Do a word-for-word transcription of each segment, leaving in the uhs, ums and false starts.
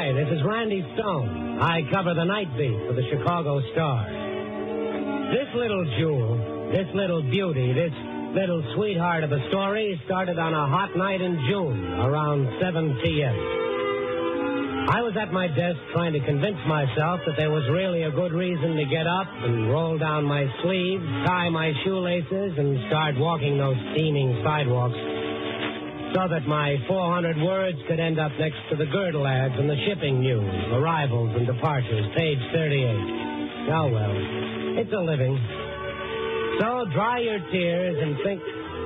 Hi, this is Randy Stone. I cover the night beat for the Chicago Star. This little jewel, this little beauty, this little sweetheart of a story started on a hot night in June, around seven p.m. I was at my desk trying to convince myself that there was really a good reason to get up and roll down my sleeves, tie my shoelaces, and start walking those steaming sidewalks so that my four hundred words could end up next to the girdle ads and the shipping news, arrivals and departures, page thirty-eight. Oh, well, it's a living. So dry your tears and think...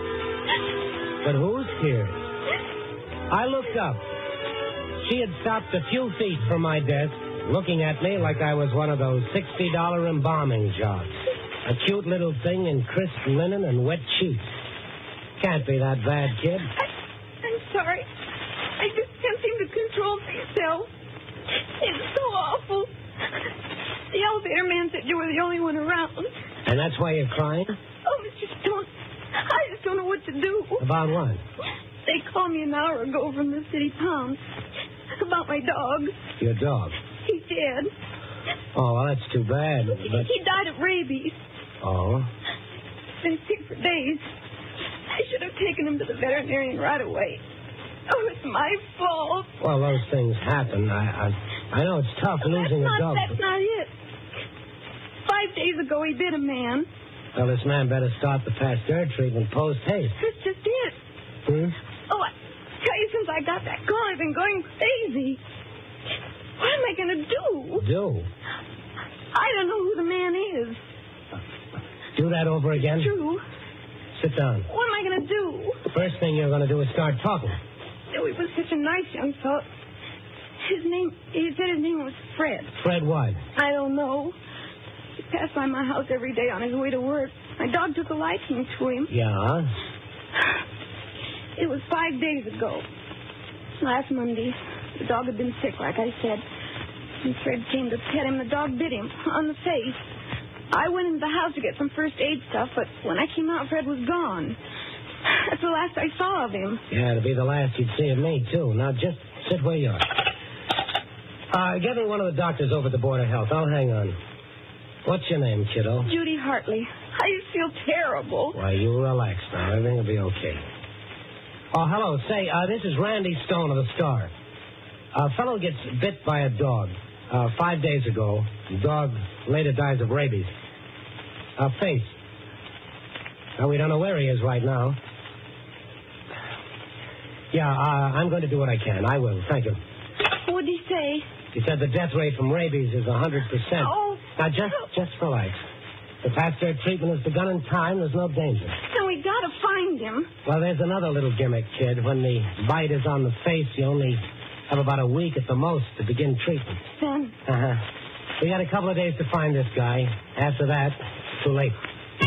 But whose tears? I looked up. She had stopped a few feet from my desk, looking at me like I was one of those sixty dollar embalming jobs. A cute little thing in crisp linen and wet sheets. Can't be that bad, kid. I, I'm sorry. I just can't seem to control myself. It's so awful. The elevator man said you were the only one around. And that's why you're crying? Oh, Mister Stone, I just don't know what to do. About what? They called me an hour ago from the city pound. About my dog. Your dog? He's dead. Oh, well, that's too bad. But... He died of rabies. Oh? Been sick for days. I should have taken him to the veterinarian right away. Oh, it's my fault. Well, those things happen. I I, I know it's tough well, losing not, a dog. That's but... not it. Five days ago, he bit a man. Well, this man better start the Pasteur treatment post-haste. That's just it. Hmm? Oh, I tell you, since I got that call, I've been going crazy. What am I going to do? Do? I don't know who the man is. Do that over again? True. Sit down. What am I going to do? The first thing you're going to do is start talking. Oh, he was such a nice young fellow. His name, he said his name was Fred. Fred what? I don't know. He passed by my house every day on his way to work. My dog took a liking to him. Yeah? It was five days ago. Last Monday. The dog had been sick, like I said. And Fred came to pet him. The dog bit him on the face. I went into the house to get some first aid stuff, but when I came out, Fred was gone. That's the last I saw of him. Yeah, it'll be the last you'd see of me, too. Now, just sit where you are. Uh, get me one of the doctors over at the Board of Health. I'll hang on. What's your name, kiddo? Judy Hartley. I feel terrible. Why, you relax now. Everything will be okay. Oh, hello. Say, uh, this is Randy Stone of the Star. A fellow gets bit by a dog uh, five days ago. The dog later dies of rabies. Uh, face. Uh, we don't know where he is right now. Yeah, uh, I'm going to do what I can. I will. Thank you. What did he say? He said the death rate from rabies is one hundred percent. Oh. Now, just, just relax. The Pasteur treatment has begun in time. There's no danger. And we got to find him. Well, there's another little gimmick, kid. When the bite is on the face, you only have about a week at the most to begin treatment. Then? Uh-huh. We got a couple of days to find this guy. After that, it's too late.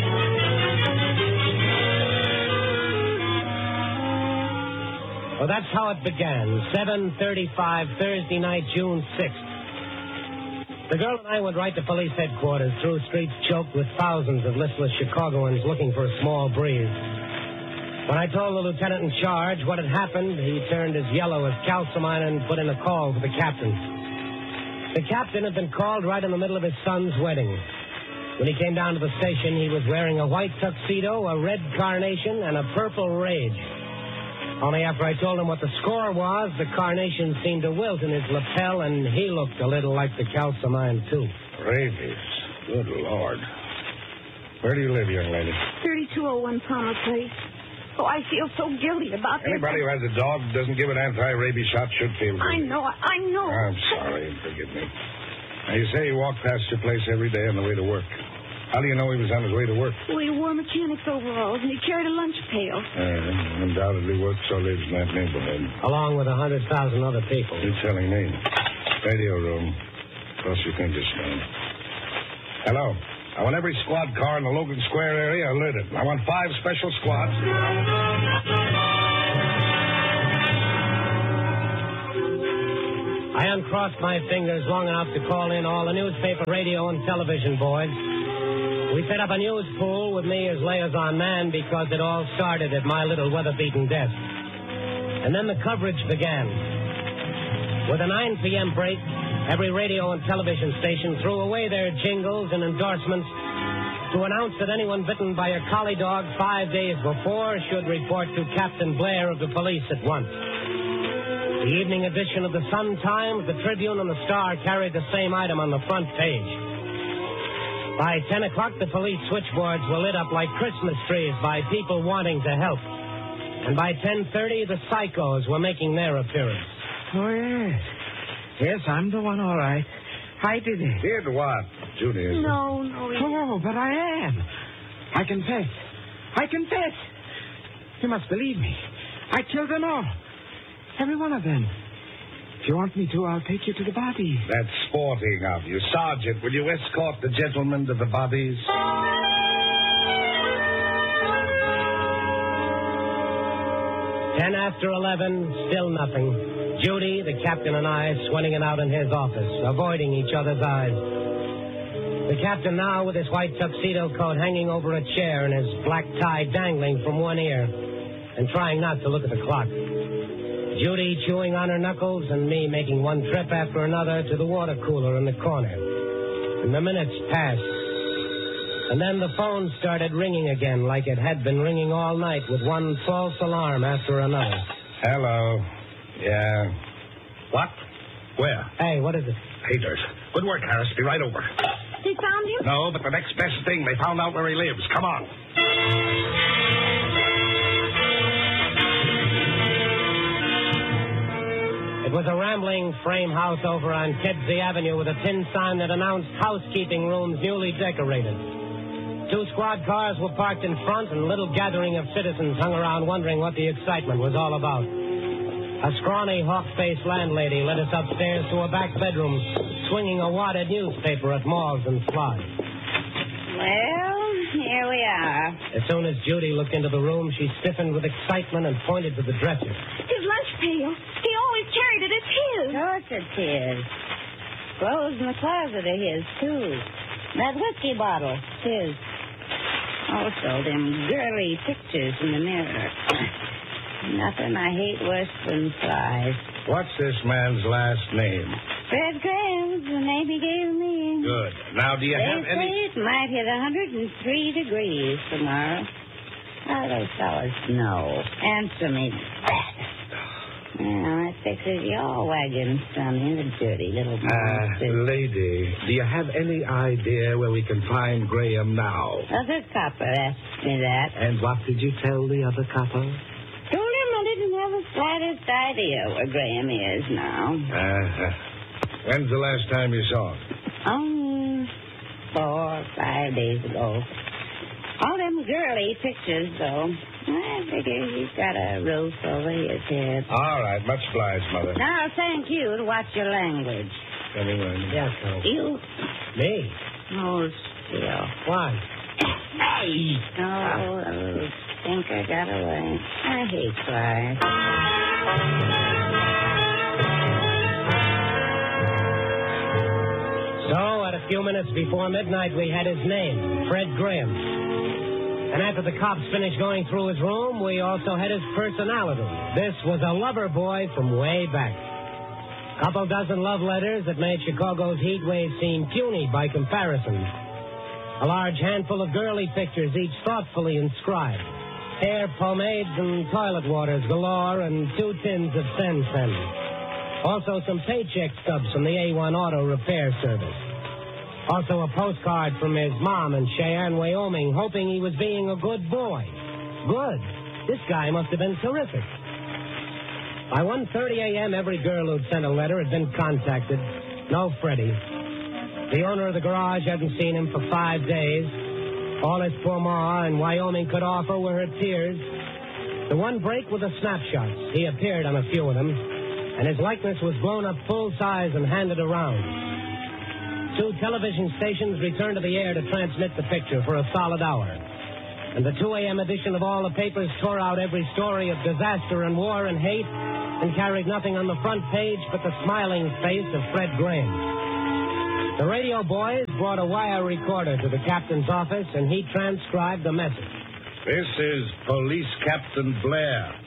Well, that's how it began. seven thirty-five, Thursday night, June sixth. The girl and I went right to police headquarters through streets choked with thousands of listless Chicagoans looking for a small breeze. When I told the lieutenant in charge what had happened, he turned as yellow as calcimine and put in a call for the captain. The captain had been called right in the middle of his son's wedding. When he came down to the station, he was wearing a white tuxedo, a red carnation, and a purple rage. Only after I told him what the score was, the carnation seemed to wilt in his lapel, and he looked a little like the calcimine, too. Rabies. Good Lord. Where do you live, young lady? thirty-two oh one Palmer Place. Oh, I feel so guilty about this. Anybody who has a dog who doesn't give an anti-rabies shot should feel I guilty. know, I know. I'm sorry. Forgive me. Now, you say he walked past your place every day on the way to work. How do you know he was on his way to work? Well, he wore mechanic's overalls, and he carried a lunch pail. Uh, undoubtedly works or lives in that neighborhood. Along with a hundred thousand other people. You're telling me. Radio room. Cross your fingers, man. Hello. I want every squad car in the Logan Square area alerted. I want five special squads. I uncrossed my fingers long enough to call in all the newspaper, radio, and television boards. We set up a news pool with me as liaison man because it all started at my little weather-beaten desk. And then the coverage began. With a nine p.m. break, every radio and television station threw away their jingles and endorsements to announce that anyone bitten by a collie dog five days before should report to Captain Blair of the police at once. The evening edition of the Sun-Times, the Tribune, and the Star carried the same item on the front page. By ten o'clock, the police switchboards were lit up like Christmas trees by people wanting to help. And by ten thirty, the psychos were making their appearance. Oh, yes. Yes, I'm the one, all right. Hi, Diddy. Did what, Judy? Is No, no, he... Oh, but I am. I confess. I confess. You must believe me. I killed them all. Every one of them. If you want me to, I'll take you to the body. That's sporting of you. Sergeant, will you escort the gentlemen to the bodies? Ten after eleven, still nothing. Judy, the captain, and I sweating it out in his office, avoiding each other's eyes. The captain now with his white tuxedo coat hanging over a chair and his black tie dangling from one ear, and trying not to look at the clock. Judy chewing on her knuckles and me making one trip after another to the water cooler in the corner. And the minutes passed. And then the phone started ringing again like it had been ringing all night with one false alarm after another. Hello. Yeah. What? Where? Hey, what is it? Haters. Good work, Harris. Be right over. They found him? No, but the next best thing, they found out where he lives. Come on. It was a rambling frame house over on Kedzie Avenue with a tin sign that announced housekeeping rooms newly decorated. Two squad cars were parked in front, and a little gathering of citizens hung around wondering what the excitement was all about. A scrawny, hawk-faced landlady led us upstairs to a back bedroom, swinging a wadded newspaper at moths and flies. Well, here we are. As soon as Judy looked into the room, she stiffened with excitement and pointed to the dresser. His lunch pail. He always carried it. It's his. Of course it's his. Clothes in the closet are his, too. That whiskey bottle, his. Also, them girly pictures in the mirror. Nothing I hate worse than flies. What's this man's last name? Fred Graham, the name he gave me. Good. Now, do you They have say any... it might hit one hundred three degrees tomorrow. How do those fellas know? Answer me that. Well, that fixes your wagon, Sonny, the dirty little Uh, monster. lady, do you have any idea where we can find Graham now? Other copper asked me that. And what did you tell the other copper? Told him I didn't have the slightest idea where Graham is now. Uh-huh. When's the last time you saw him? Um, four or five days ago. All them girly pictures, though. I figure he's got a roof over his head. All right. Much obliged, Mother. Now, thank you to watch your language. Anyway. Yes, sir. You... Me? Hold still. Why? Hey! Oh, the little stinker got away. I hate flies. So, at a few minutes before midnight, we had his name, Fred Graham. And after the cops finished going through his room, we also had his personality. This was a lover boy from way back. Couple dozen love letters that made Chicago's heat wave seem puny by comparison. A large handful of girly pictures, each thoughtfully inscribed. Hair pomades and toilet waters galore, and two tins of Sen Sen. Also some paycheck stubs from the A one Auto Repair Service. Also a postcard from his mom in Cheyenne, Wyoming, hoping he was being a good boy. Good. This guy must have been terrific. By one thirty a.m., every girl who'd sent a letter had been contacted. No Freddie. The owner of the garage hadn't seen him for five days. All his poor ma in Wyoming could offer were her tears. The one break with the snapshots. He appeared on a few of them, and his likeness was blown up full size and handed around. Two television stations returned to the air to transmit the picture for a solid hour. And the two a.m. edition of all the papers tore out every story of disaster and war and hate and carried nothing on the front page but the smiling face of Fred Graham. The radio boys brought a wire recorder to the captain's office, and he transcribed the message. This is Police Captain Blair.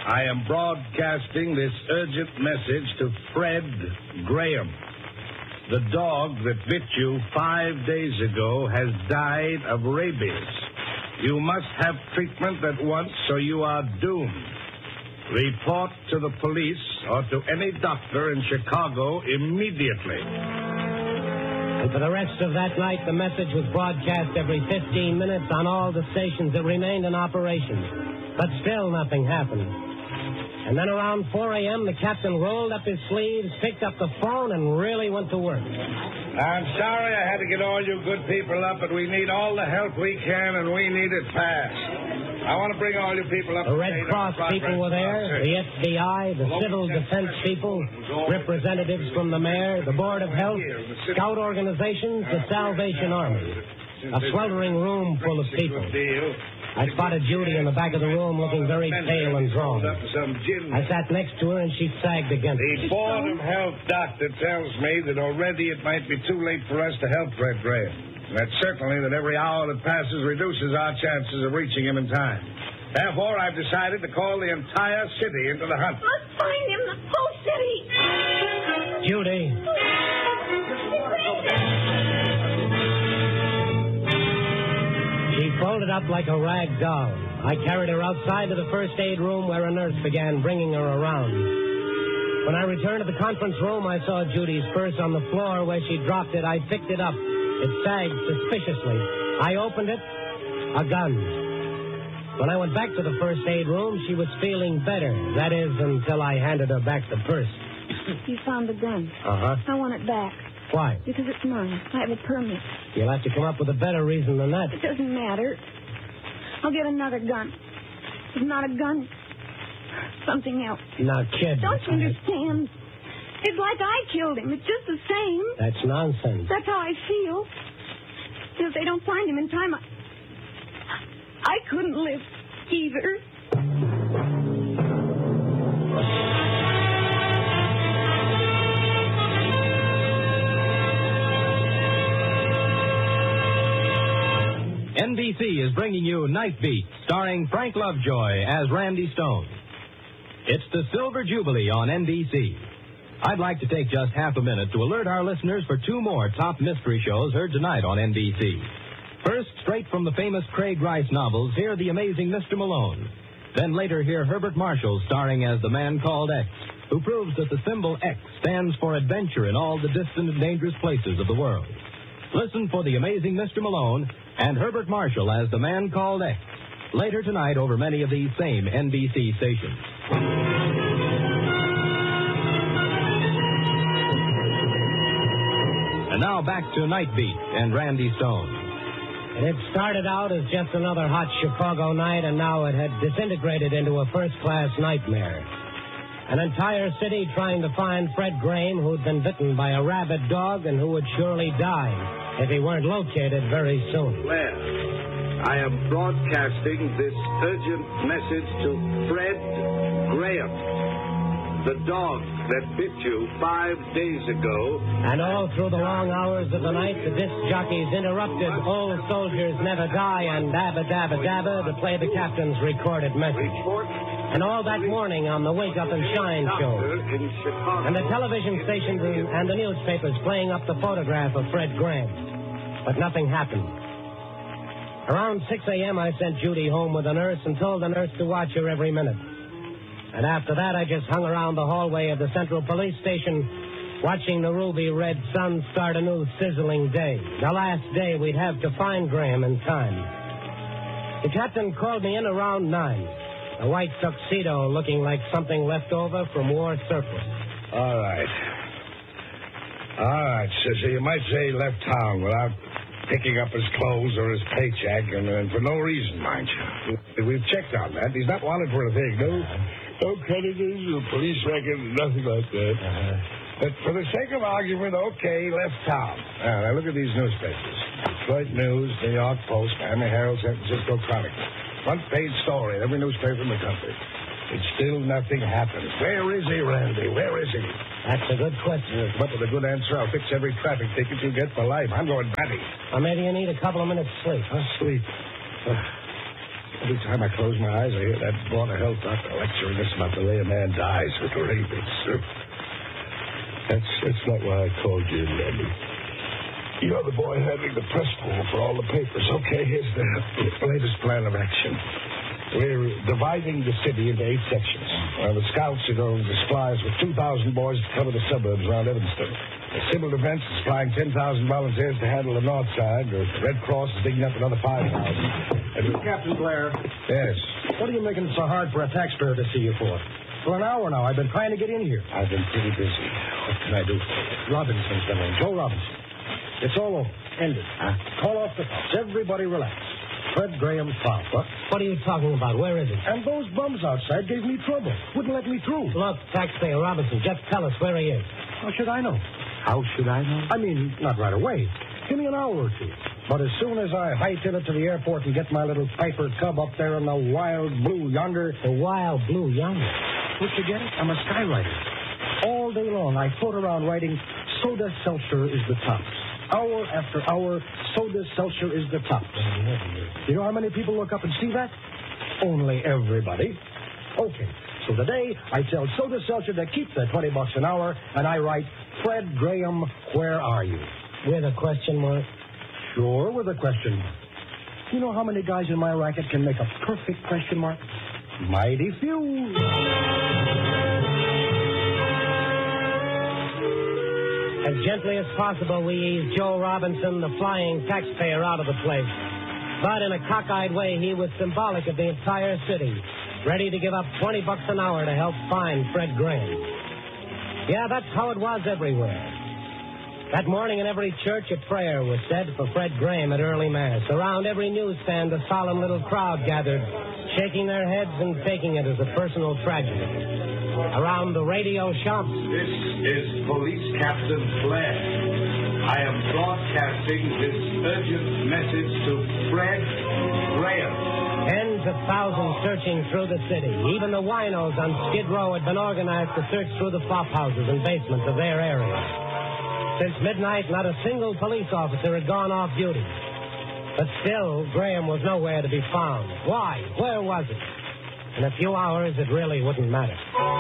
I am broadcasting this urgent message to Fred Graham. The dog that bit you five days ago has died of rabies. You must have treatment at once, or you are doomed. Report to the police or to any doctor in Chicago immediately. And for the rest of that night, the message was broadcast every fifteen minutes on all the stations that remained in operation. But still nothing happened. And then around four a.m., the captain rolled up his sleeves, picked up the phone, and really went to work. I'm sorry I had to get all you good people up, but we need all the help we can, and we need it fast. I want to bring all you people up. The Red Cross people were there, the F B I, the Civil Defense people, representatives from the mayor, the Board of Health, scout organizations, the Salvation Army. A sweltering room full of people. I spotted Judy in the back of the room looking very pale and drawn. I sat next to her, and she sagged against me. The Board of Health doctor tells me that already it might be too late for us to help Fred Graham. That's certainly that every hour that passes reduces our chances of reaching him in time. Therefore, I've decided to call the entire city into the hunt. Let's find him, the whole city. Judy. She folded up like a rag doll. I carried her outside to the first aid room where a nurse began bringing her around. When I returned to the conference room, I saw Judy's purse on the floor where she dropped it. I picked it up. It sagged suspiciously. I opened it. A gun. When I went back to the first aid room, she was feeling better. That is, until I handed her back the purse. You found the gun. Uh-huh. I want it back. Why? Because it's mine. I have a permit. You'll have to come up with a better reason than that. It doesn't matter. I'll get another gun. It's not a gun. Something else. Now, kid. Don't you understand? It's like I killed him. It's just the same. That's nonsense. That's how I feel. If they don't find him in time, I, I couldn't live either. N B C is bringing you Night Beat, starring Frank Lovejoy as Randy Stone. It's the Silver Jubilee on N B C. I'd like to take just half a minute to alert our listeners for two more top mystery shows heard tonight on N B C. First, straight from the famous Craig Rice novels, hear The Amazing Mister Malone. Then later, hear Herbert Marshall starring as the man called X, who proves that the symbol X stands for adventure in all the distant and dangerous places of the world. Listen for The Amazing Mister Malone and Herbert Marshall as the man called X, later tonight over many of these same N B C stations. And now back to Night Beat and Randy Stone. And it started out as just another hot Chicago night, and now it had disintegrated into a first-class nightmare. An entire city trying to find Fred Graham, who'd been bitten by a rabid dog and who would surely die if he weren't located very soon. Claire, I am broadcasting this urgent message to Fred Graham, the dog that bit you five days ago. And all through the long hours of the night, the disc jockeys interrupted Old Soldiers Never Die and Dabba Dabba Dabba to play the captain's recorded message. And all that morning on the Wake Up and Shine show. And the television stations and, and the newspapers playing up the photograph of Fred Graham. But nothing happened. Around six a.m., I sent Judy home with a nurse and told the nurse to watch her every minute. And after that, I just hung around the hallway of the Central Police Station, watching the ruby red sun start a new sizzling day. The last day we'd have to find Graham in time. The captain called me in around nine. A white tuxedo looking like something left over from war surplus. All right. All right, Sissy. You might say he left town without picking up his clothes or his paycheck, and, and for no reason, mind you. We've checked on that. He's not wanted for a thing, no, no creditors or police record, nothing like that. Uh-huh. But for the sake of argument, okay, he left town. Now, now look at these newspapers. Detroit News, New York Post, Miami Herald, San Francisco Chronicle. Front page story in every newspaper in the country. And still nothing happens. Where is he, Randy? Where is he? That's a good question. Come up with a good answer. I'll fix every traffic ticket you get for life. I'm going batty. Or maybe you need a couple of minutes sleep. Huh? Sleep. Uh, Every time I close my eyes, I hear that Board of Health doctor lecturing us about the way a man dies with rabies. That's, that's not why I called you, Randy. You're the boy handling the press pool for all the papers. Okay, here's the latest plan of action. We're dividing the city into eight sections. Uh, the scouts are going to supplies with two thousand boys to cover the suburbs around Evanston. The Civil Defense is supplying ten thousand volunteers to handle the north side. The Red Cross is digging up another five thousand. And Captain Blair, yes, what are you making it so hard for a taxpayer to see you for? For an hour now, I've been trying to get in here. I've been pretty busy. What can I do for you? Robinson's been in. Joe Robinson. It's all over. Ended. Huh? Call off the cops. Everybody relax. Fred Graham's found. What? What are you talking about? Where is he? And those bums outside gave me trouble. Wouldn't let me through. Look, taxpayer Robinson, just tell us where he is. How should I know? How should I know? I mean, not right away. Give me an hour or two. But as soon as I hightail it to the airport and get my little Piper Cub up there in the wild blue yonder... The wild blue yonder? Don't you get it? I'm a skywriter. All day long, I float around writing, Soda Seltzer is the top. Hour after hour, Soda Seltzer is the top. You know how many people look up and see that? Only everybody. Okay, so today I tell Soda Seltzer to keep the twenty bucks an hour, and I write, Fred Graham, where are you? With a question mark? Sure, with a question mark. You know how many guys in my racket can make a perfect question mark? Mighty few. As gently as possible, we eased Joe Robinson, the flying taxpayer, out of the place. But in a cockeyed way, he was symbolic of the entire city, ready to give up twenty bucks an hour to help find Fred Graham. Yeah, that's how it was everywhere. That morning in every church, a prayer was said for Fred Graham at early Mass. Around every newsstand, a solemn little crowd gathered, shaking their heads and taking it as a personal tragedy. Around the radio shops. This is Police Captain Blair. I am broadcasting this urgent message to Fred Graham. Tens of thousands searching through the city. Even the winos on Skid Row had been organized to search through the flop houses and basements of their area. Since midnight, not a single police officer had gone off duty. But still, Graham was nowhere to be found. Why? Where was he? In a few hours, it really wouldn't matter.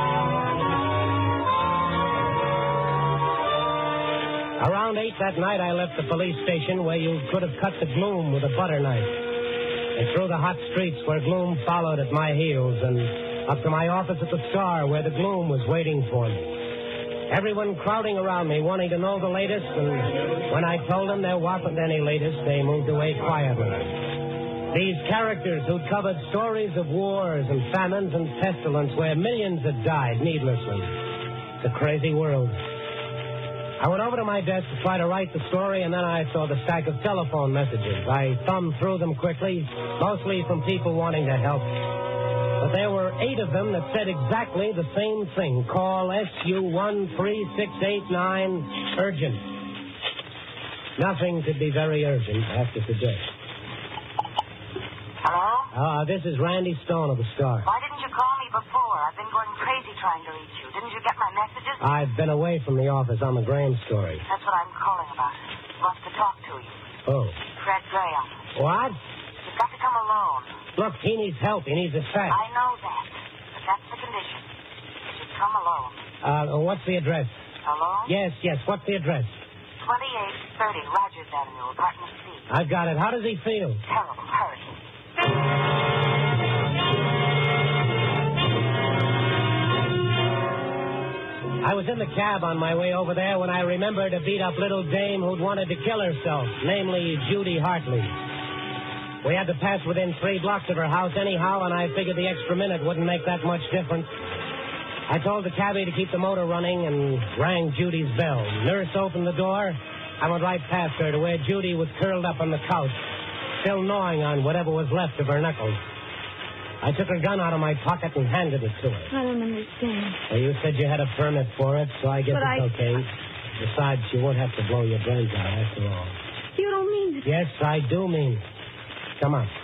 Around eight that night, I left the police station where you could have cut the gloom with a butter knife. And through the hot streets where gloom followed at my heels, and up to my office at the Star where the gloom was waiting for me. Everyone crowding around me, wanting to know the latest, and when I told them there wasn't any latest, they moved away quietly. These characters who'd covered stories of wars and famines and pestilence where millions had died needlessly. It's a crazy world. I went over to my desk to try to write the story, and then I saw the stack of telephone messages. I thumbed through them quickly, mostly from people wanting to help. But there were eight of them that said exactly the same thing. Call S U one three six eight nine, urgent. Nothing could be very urgent after today. Hello? Uh, this is Randy Stone of the Star. Why didn't you call me before? I've been going crazy trying to reach you. Didn't you get my messages? I've been away from the office on the Graham story. That's what I'm calling about. He wants to talk to you. Oh. Fred Graham. What? You've got to come alone. Look, he needs help. He needs a sack. I know that. But that's the condition. You should come alone. Uh, what's the address? Alone? Yes, yes. What's the address? twenty-eight thirty Rogers Avenue, apartment C. I've got it. How does he feel? Terrible. Hurry. I was in the cab on my way over there when I remembered a beat-up little dame who'd wanted to kill herself, namely Judy Hartley. We had to pass within three blocks of her house anyhow, and I figured the extra minute wouldn't make that much difference. I told the cabbie to keep the motor running and rang Judy's bell. Nurse opened the door. I went right past her to where Judy was curled up on the couch, still gnawing on whatever was left of her knuckles. I took her gun out of my pocket and handed it to her. I don't understand. Well, you said you had a permit for it, so I guess But it's I- okay. Besides, you won't have to blow your brains out after all. You don't mean to... Yes, I do mean it. Come on.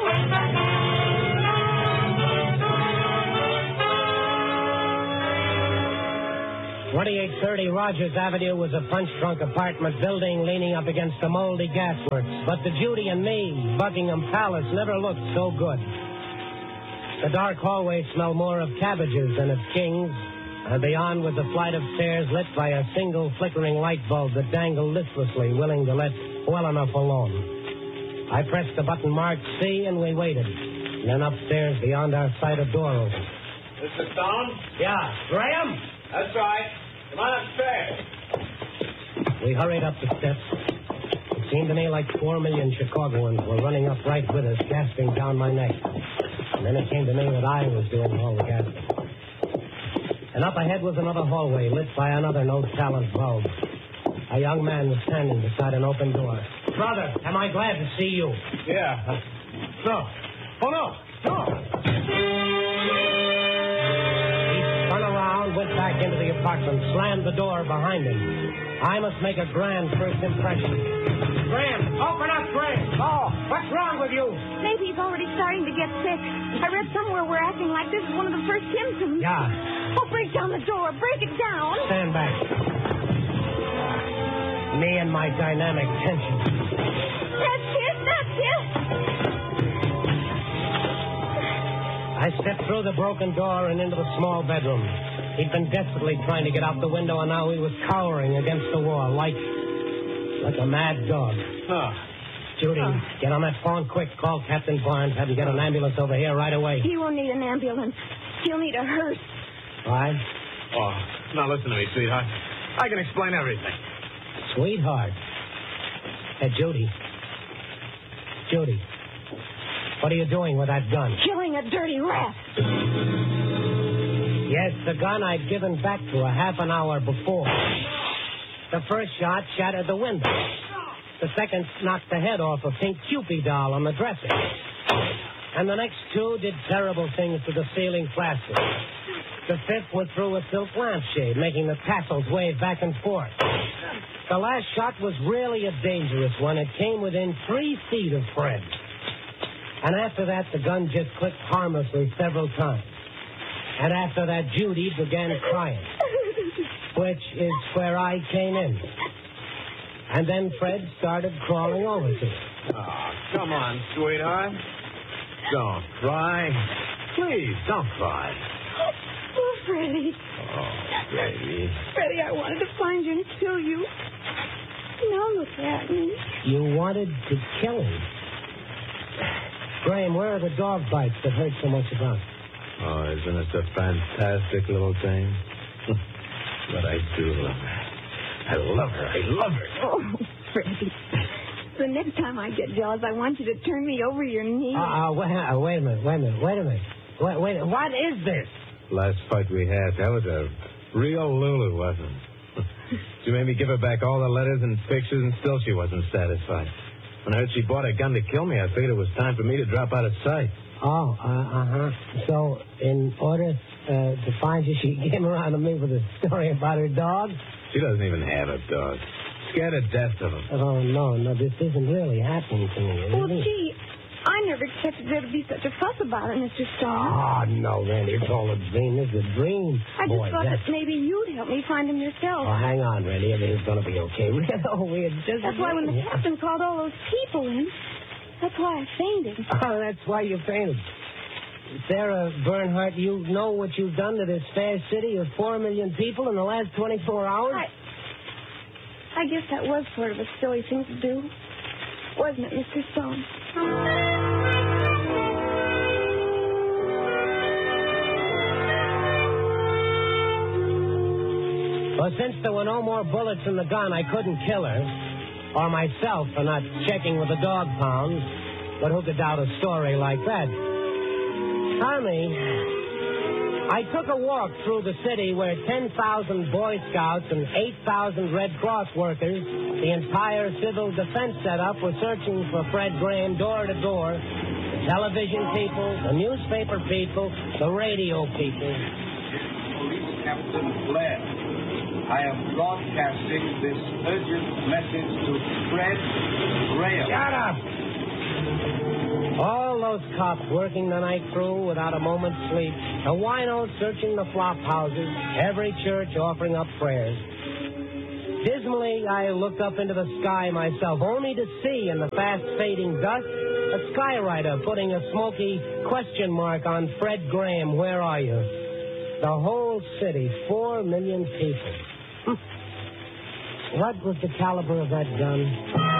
twenty-eight thirty Rogers Avenue was a punch-drunk apartment building leaning up against the moldy gasworks. But to Judy and me, Buckingham Palace never looked so good. The dark hallway smelled more of cabbages than of kings, and beyond was a flight of stairs lit by a single flickering light bulb that dangled listlessly, willing to let well enough alone. I pressed the button marked C, and we waited. And then upstairs, beyond our sight, a door opened. Mister Stone? Yeah, Graham? That's right. Come on upstairs. We hurried up the steps. It seemed to me like four million Chicagoans were running up right with us, gasping down my neck. And then it came to me that I was doing all the gasping. And up ahead was another hallway lit by another no-talent bulb. A young man was standing beside an open door. Brother, am I glad to see you? Yeah. Uh, no. Oh, no. No. He spun around, went back into the apartment, slammed the door behind him. I must make a grand first impression. Graham, open up, Graham. Oh, what's wrong with you? Maybe he's already starting to get sick. I read somewhere we're acting like this is one of the first symptoms. Yeah. Oh, break down the door. Break it down. Stand back. Me and my dynamic tension. That's it. That's it. I stepped through the broken door and into the small bedroom. He'd been desperately trying to get out the window, and now he was cowering against the wall like... like a mad dog. Oh. Judy, oh. Get on that phone quick. Call Captain Barnes. Have him get an ambulance over here right away. He won't need an ambulance. He'll need a hearse. Why? Oh, now listen to me, sweetheart. I can explain everything. Sweetheart? Hey, Judy. Judy. What are you doing with that gun? Killing a dirty rat. Yes, the gun I'd given back to her half an hour before. The first shot shattered the window. The second knocked the head off a pink Cupid doll on the dresser. And the next two did terrible things to the ceiling plaster. The fifth went through a silk lampshade, making the tassels wave back and forth. The last shot was really a dangerous one. It came within three feet of Fred. And after that, the gun just clicked harmlessly several times. And after that, Judy began crying, which is where I came in. And then Fred started crawling over to her. Oh, come on, sweetheart. Don't cry. Please, don't cry. Oh, Freddie. Oh, baby. Freddie, I wanted to find you and kill you. Now look at me. You wanted to kill him? Graham, where are the dog bites that hurt so much about? Oh, isn't it a fantastic little thing? But I do love her. I love her. I love her. Oh, Freddie. The next time I get jealous, I want you to turn me over your knees. Uh, uh, wait, uh, wait a minute, wait a minute, wait a minute. Wait, wait, what is this? Last fight we had, that was a real Lulu, wasn't it? She made me give her back all the letters and pictures, and still she wasn't satisfied. When I heard she bought a gun to kill me, I figured it was time for me to drop out of sight. Oh, uh, uh-huh. So, in order uh, to find you, she came around to me with a story about her dog? She doesn't even have a dog. Scared to death of him. Oh, no, no, this isn't really happening to me. Well, gee, I never expected there to be such a fuss about it, Mister Stone. Oh, no, Randy, it's all a dream. This is a dream. I just Boy, thought that's... that maybe you'd help me find him yourself. Oh, hang on, Randy. Everything's going to be okay. Oh, we're just... That's why when the captain called all those people in, that's why I fainted. Oh, that's why you fainted. Sarah Bernhardt, you know what you've done to this fair city of four million people in the last twenty-four hours? I, I guess that was sort of a silly thing to do, wasn't it, Mister Stone? Well, since there were no more bullets in the gun, I couldn't kill her, or myself for not checking with the dog pound. But who could doubt a story like that? Tommy, I took a walk through the city where ten thousand Boy Scouts and eight thousand Red Cross workers, the entire civil defense setup, were searching for Fred Graham door to door. The television people, the newspaper people, the radio people. Police Captain Blair. I am broadcasting this urgent message to Fred Graham. Shut up! All those cops working the night through without a moment's sleep. The winos searching the flop houses. Every church offering up prayers. Dismally, I looked up into the sky myself, only to see in the fast-fading dust A skywriter putting a smoky question mark on Fred Graham. Where are you? The whole city, four million people. What was the caliber of that gun?